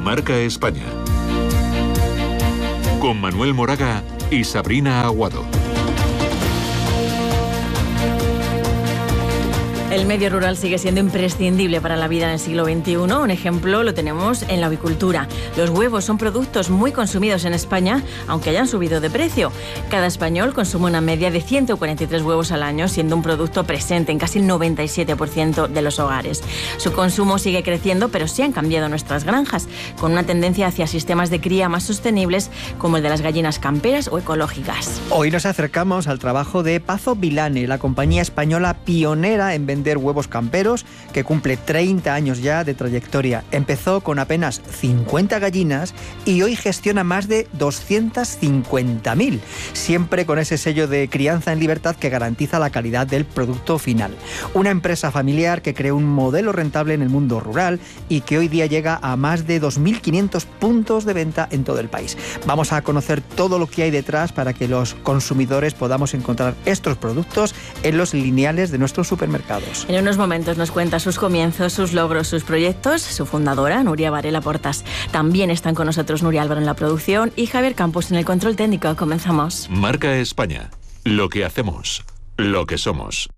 Marca España. Con Manuel Moraga y Sabrina Aguado. El medio rural sigue siendo imprescindible para la vida en el siglo XXI. Un ejemplo lo tenemos en la avicultura. Los huevos son productos muy consumidos en España, aunque hayan subido de precio. Cada español consume una media de 143 huevos al año, siendo un producto presente en casi el 97% de los hogares. Su consumo sigue creciendo, pero sí han cambiado nuestras granjas, con una tendencia hacia sistemas de cría más sostenibles, como el de las gallinas camperas o ecológicas. Hoy nos acercamos al trabajo de Pazo Vilane, la compañía española pionera en vender huevos camperos, que cumple 30 años ya de trayectoria. Empezó con apenas 50 gallinas y hoy gestiona más de 250.000, siempre con ese sello de crianza en libertad que garantiza la calidad del producto final. Una empresa familiar que creó un modelo rentable en el mundo rural y que hoy día llega a más de 2.500 puntos de venta en todo el país. Vamos a conocer todo lo que hay detrás para que los consumidores podamos encontrar estos productos en los lineales de nuestros supermercados. En unos momentos nos cuenta sus comienzos, sus logros, sus proyectos, su fundadora, Nuria Varela Portas. También están con nosotros Nuria Álvaro en la producción y Javier Campos en el control técnico. Comenzamos. Marca España. Lo que hacemos, lo que somos.